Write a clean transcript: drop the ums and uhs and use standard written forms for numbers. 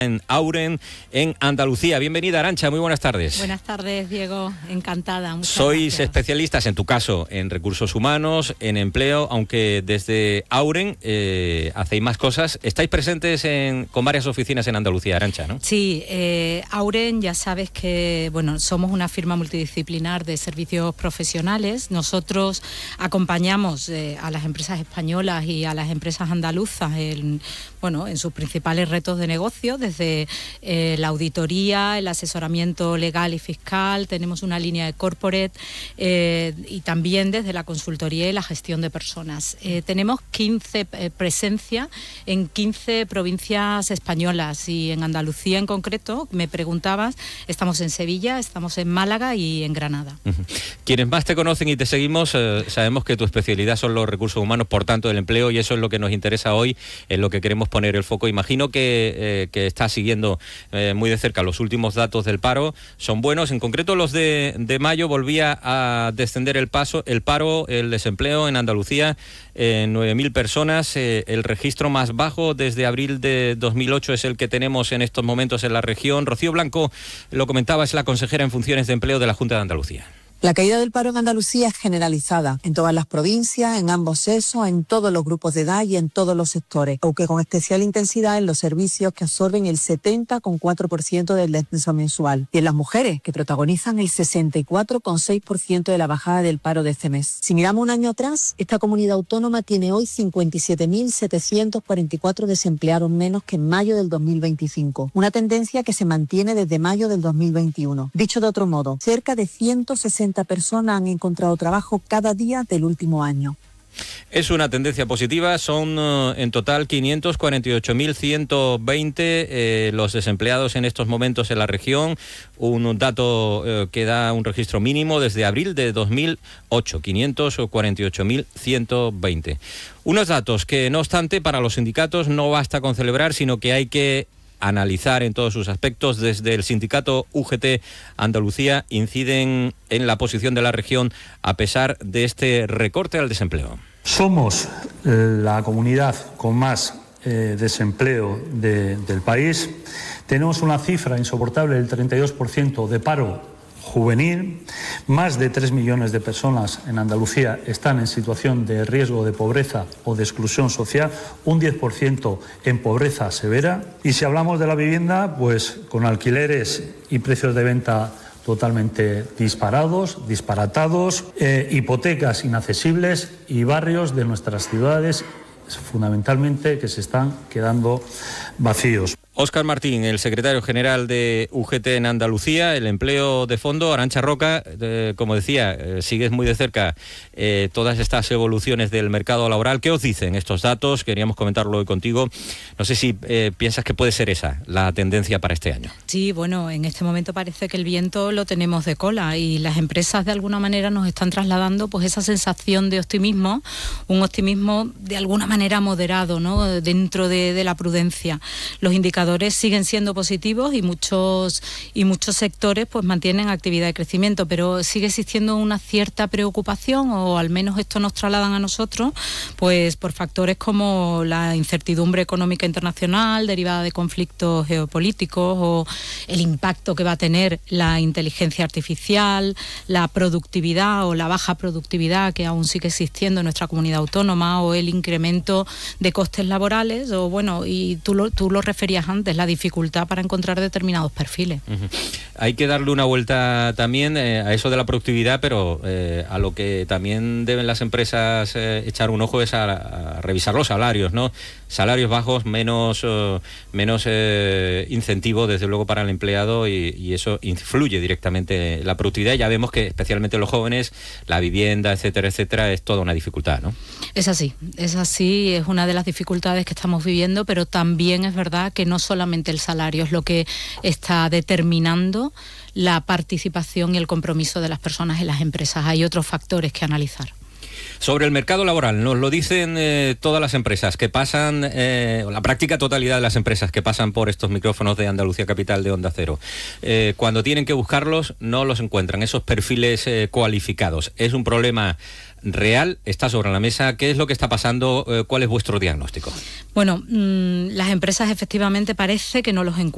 En Auren, en Andalucía. Bienvenida, Arantxa, muy buenas tardes. Buenas tardes, Diego, encantada. Muchas Sois gracias. especialistas, en tu caso, en recursos humanos, en empleo, aunque desde Auren hacéis más cosas. Estáis presentes con varias oficinas en Andalucía, Arantxa, ¿no? Sí, Auren, ya sabes que somos una firma multidisciplinar de servicios profesionales. Nosotros acompañamos a las empresas españolas y a las empresas andaluzas en sus principales retos de negocio, desde la auditoría, el asesoramiento legal y fiscal, tenemos una línea de corporate y también desde la consultoría y la gestión de personas. Tenemos 15 presencia en 15 provincias españolas y en Andalucía en concreto, me preguntabas, estamos en Sevilla, estamos en Málaga y en Granada. Quienes más te conocen y te seguimos, sabemos que tu especialidad son los recursos humanos, por tanto el empleo, y eso es lo que nos interesa hoy, en lo que queremos poner el foco. Imagino que está siguiendo muy de cerca los últimos datos del paro, son buenos. En concreto los de mayo volvía a descender el paro, el desempleo en Andalucía, 9.000 personas, el registro más bajo desde abril de 2008 es el que tenemos en estos momentos en la región. Rocío Blanco, lo comentaba, es la consejera en funciones de empleo de la Junta de Andalucía. La caída del paro en Andalucía es generalizada, en todas las provincias, en ambos sexos, en todos los grupos de edad y en todos los sectores, aunque con especial intensidad en los servicios que absorben el 70,4% del descenso mensual, y en las mujeres, que protagonizan el 64,6% de la bajada del paro de este mes. Si miramos un año atrás, esta comunidad autónoma tiene hoy 57.744 desempleados menos que en mayo del 2025, una tendencia que se mantiene desde mayo del 2021. Dicho de otro modo, cerca de 160 personas han encontrado trabajo cada día del último año. Es una tendencia positiva, son en total 548.120 los desempleados en estos momentos en la región, un dato que da un registro mínimo desde abril de 2008, 548.120. Unos datos que, no obstante, para los sindicatos no basta con celebrar, sino que hay que analizar en todos sus aspectos. Desde el sindicato UGT Andalucía inciden en la posición de la región a pesar de este recorte al desempleo. Somos la comunidad con más desempleo del país. Tenemos una cifra insoportable del 32% de paro juvenil. Más de 3 millones de personas en Andalucía están en situación de riesgo de pobreza o de exclusión social, un 10% en pobreza severa. Y si hablamos de la vivienda, pues con alquileres y precios de venta totalmente disparatados, hipotecas inaccesibles y barrios de nuestras ciudades fundamentalmente que se están quedando vacíos. Óscar Martín, el secretario general de UGT en Andalucía, el empleo de fondo. Arantxa Roca, como decía, sigues muy de cerca todas estas evoluciones del mercado laboral. ¿Qué os dicen estos datos? Queríamos comentarlo hoy contigo. No sé si piensas que puede ser esa la tendencia para este año. Sí, en este momento parece que el viento lo tenemos de cola y las empresas de alguna manera nos están trasladando pues esa sensación de optimismo, un optimismo de alguna manera moderado, ¿no? Dentro de la prudencia. Los indicadores siguen siendo positivos y muchos sectores pues mantienen actividad de crecimiento, pero sigue existiendo una cierta preocupación, o al menos esto nos trasladan a nosotros, pues por factores como la incertidumbre económica internacional derivada de conflictos geopolíticos, o el impacto que va a tener la inteligencia artificial, la productividad o la baja productividad que aún sigue existiendo en nuestra comunidad autónoma, o el incremento de costes laborales, y tú lo referías antes, la dificultad para encontrar determinados perfiles. Hay que darle una vuelta también a eso de la productividad, pero a lo que también deben las empresas echar un ojo es a revisar los salarios, ¿no? Salarios bajos, menos incentivo desde luego para el empleado, y eso influye directamente en la productividad. Ya vemos que especialmente los jóvenes, la vivienda, etcétera, es toda una dificultad, ¿no? Es así, es una de las dificultades que estamos viviendo, pero también es verdad que no solamente el salario es lo que está determinando la participación y el compromiso de las personas en las empresas. Hay otros factores que analizar. Sobre el mercado laboral, nos lo dicen todas las empresas que pasan, la práctica totalidad de las empresas que pasan por estos micrófonos de Andalucía Capital de Onda Cero. Cuando tienen que buscarlos, no los encuentran, esos perfiles cualificados. Es un problema real, está sobre la mesa. ¿Qué es lo que está pasando? ¿Cuál es vuestro diagnóstico? Bueno, las empresas efectivamente parece que no los encuentran.